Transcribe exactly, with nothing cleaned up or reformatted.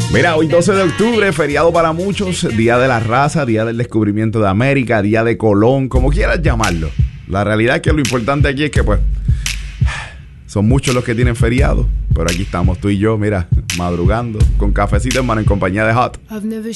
Mira, hoy doce de octubre, feriado para muchos, Día de la Raza, Día del Descubrimiento de América, Día de Colón, como quieras llamarlo. La realidad es que lo importante aquí es que pues son muchos los que tienen feriado, pero aquí estamos tú y yo, mira, madrugando, con cafecito en mano en compañía de Hot. I've never